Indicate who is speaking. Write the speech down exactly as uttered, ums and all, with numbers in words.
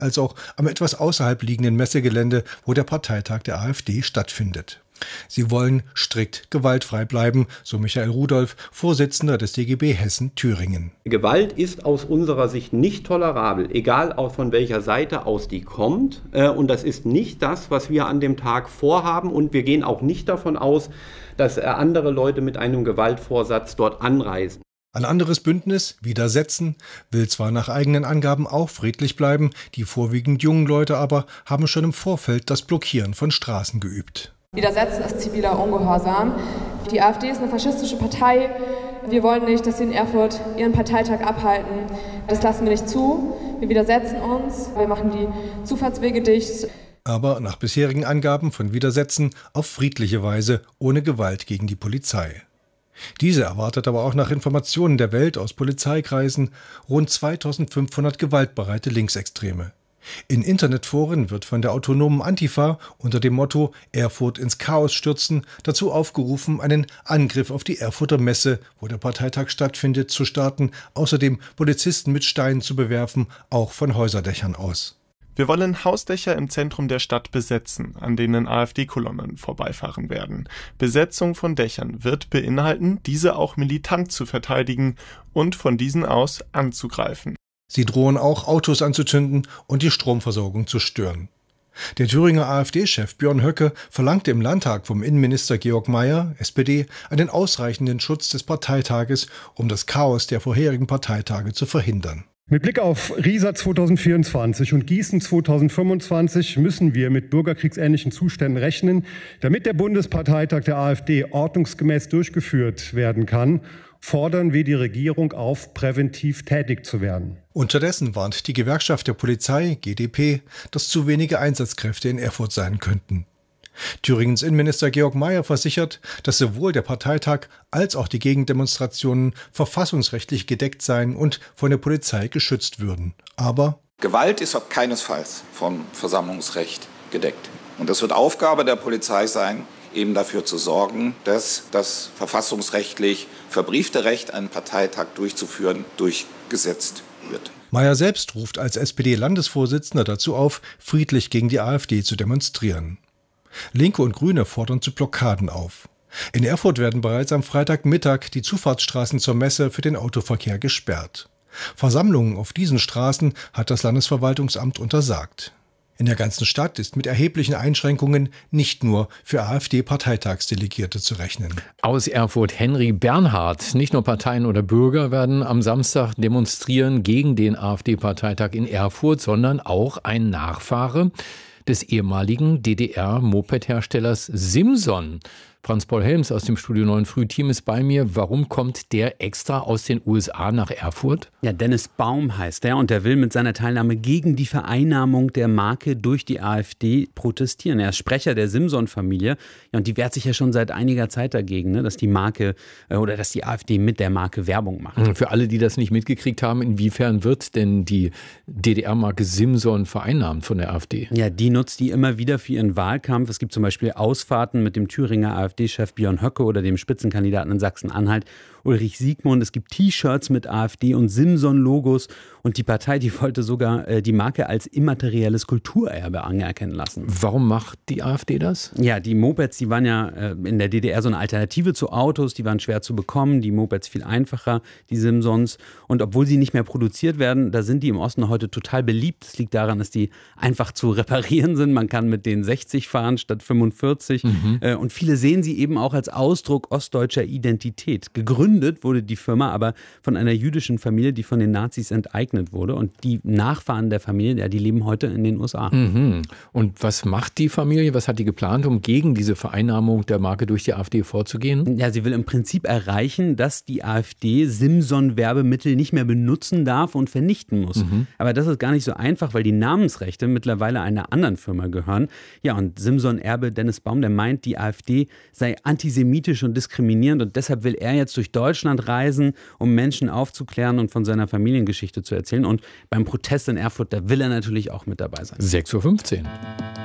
Speaker 1: als auch am etwas außerhalb liegenden Messegelände, wo der Parteitag der AfD stattfindet. Sie wollen strikt gewaltfrei bleiben, so Michael Rudolph, Vorsitzender des D G B Hessen-Thüringen.
Speaker 2: Gewalt ist aus unserer Sicht nicht tolerabel, egal von welcher Seite aus die kommt. Und das ist nicht das, was wir an dem Tag vorhaben. Und wir gehen auch nicht davon aus, dass andere Leute mit einem Gewaltvorsatz dort anreisen.
Speaker 1: Ein anderes Bündnis, Widersetzen, will zwar nach eigenen Angaben auch friedlich bleiben, die vorwiegend jungen Leute aber haben schon im Vorfeld das Blockieren von Straßen geübt.
Speaker 3: Widersetzen ist ziviler Ungehorsam. Die AfD ist eine faschistische Partei. Wir wollen nicht, dass sie in Erfurt ihren Parteitag abhalten. Das lassen wir nicht zu. Wir widersetzen uns. Wir machen die Zufahrtswege dicht.
Speaker 1: Aber nach bisherigen Angaben von Widersetzen auf friedliche Weise, ohne Gewalt gegen die Polizei. Diese erwartet aber auch nach Informationen der Welt aus Polizeikreisen rund zweitausendfünfhundert gewaltbereite Linksextreme. In Internetforen wird von der autonomen Antifa unter dem Motto Erfurt ins Chaos stürzen dazu aufgerufen, einen Angriff auf die Erfurter Messe, wo der Parteitag stattfindet, zu starten, außerdem Polizisten mit Steinen zu bewerfen, auch von Häuserdächern aus.
Speaker 4: Wir wollen Hausdächer im Zentrum der Stadt besetzen, an denen AfD-Kolonnen vorbeifahren werden. Besetzung von Dächern wird beinhalten, diese auch militant zu verteidigen und von diesen aus anzugreifen.
Speaker 1: Sie drohen auch, Autos anzuzünden und die Stromversorgung zu stören. Der Thüringer AfD-Chef Björn Höcke verlangte im Landtag vom Innenminister Georg Mayer, S P D, einen ausreichenden Schutz des Parteitages, um das Chaos der vorherigen Parteitage zu verhindern.
Speaker 5: Mit Blick auf Riesa zweitausendvierundzwanzig und Gießen zweitausendfünfundzwanzig müssen wir mit bürgerkriegsähnlichen Zuständen rechnen, damit der Bundesparteitag der AfD ordnungsgemäß durchgeführt werden kann. Fordern wir die Regierung auf, präventiv tätig zu werden.
Speaker 1: Unterdessen warnt die Gewerkschaft der Polizei, G d P, dass zu wenige Einsatzkräfte in Erfurt sein könnten. Thüringens Innenminister Georg Mayer versichert, dass sowohl der Parteitag als auch die Gegendemonstrationen verfassungsrechtlich gedeckt seien und von der Polizei geschützt würden. Aber
Speaker 6: Gewalt ist keinesfalls vom Versammlungsrecht gedeckt. Und es wird Aufgabe der Polizei sein, eben dafür zu sorgen, dass das verfassungsrechtlich verbriefte Recht, einen Parteitag durchzuführen, durchgesetzt wird.
Speaker 1: Mayer selbst ruft als S P D-Landesvorsitzender dazu auf, friedlich gegen die AfD zu demonstrieren. Linke und Grüne fordern zu Blockaden auf. In Erfurt werden bereits am Freitagmittag die Zufahrtsstraßen zur Messe für den Autoverkehr gesperrt. Versammlungen auf diesen Straßen hat das Landesverwaltungsamt untersagt. In der ganzen Stadt ist mit erheblichen Einschränkungen nicht nur für AfD-Parteitagsdelegierte zu rechnen.
Speaker 7: Aus Erfurt Henry Bernhard. Nicht nur Parteien oder Bürger werden am Samstag demonstrieren gegen den AfD-Parteitag in Erfurt, sondern auch ein Nachfahre des ehemaligen D D R-Moped-Herstellers Simson. Franz-Paul Helms aus dem Studio neun Frühteam ist bei mir. Warum kommt der extra aus den U S A nach Erfurt?
Speaker 8: Ja, Dennis Baum heißt er und der will mit seiner Teilnahme gegen die Vereinnahmung der Marke durch die AfD protestieren. Er ist Sprecher der Simson-Familie ja, und die wehrt sich ja schon seit einiger Zeit dagegen, ne, dass die Marke äh, oder dass die AfD mit der Marke Werbung macht.
Speaker 7: Für alle, die das nicht mitgekriegt haben, inwiefern wird denn die D D R-Marke Simson vereinnahmt von der AfD?
Speaker 8: Ja, die nutzt die immer wieder für ihren Wahlkampf. Es gibt zum Beispiel Ausfahrten mit dem Thüringer AfD-Chef Björn Höcke oder dem Spitzenkandidaten in Sachsen-Anhalt Ulrich Siegmund. Es gibt T-Shirts mit AfD und Simson-Logos und die Partei, die wollte sogar äh, die Marke als immaterielles Kulturerbe anerkennen lassen.
Speaker 7: Warum macht die AfD das?
Speaker 8: Ja, die Mopeds, die waren ja äh, in der D D R so eine Alternative zu Autos, die waren schwer zu bekommen, die Mopeds viel einfacher, die Simsons. Und obwohl sie nicht mehr produziert werden, da sind die im Osten heute total beliebt. Das liegt daran, dass die einfach zu reparieren sind. Man kann mit denen sechzig fahren statt fünfundvierzig. Mhm. Äh, und viele sehen sie eben auch als Ausdruck ostdeutscher Identität. Gegründet wurde die Firma aber von einer jüdischen Familie, die von den Nazis enteignet wurde. Und die Nachfahren der Familie, ja, die leben heute in den U S A.
Speaker 7: Mhm. Und was macht die Familie? Was hat die geplant, um gegen diese Vereinnahmung der Marke durch die AfD vorzugehen?
Speaker 8: Ja, sie will im Prinzip erreichen, dass die AfD Simson-Werbemittel nicht mehr benutzen darf und vernichten muss. Mhm. Aber das ist gar nicht so einfach, weil die Namensrechte mittlerweile einer anderen Firma gehören. Ja, und Simson-Erbe Dennis Baum, der meint, die AfD sei antisemitisch und diskriminierend und deshalb will er jetzt durch Deutschland reisen, um Menschen aufzuklären und von seiner Familiengeschichte zu erzählen. Und beim Protest in Erfurt, da will er natürlich auch mit dabei sein.
Speaker 7: sechs Uhr fünfzehn.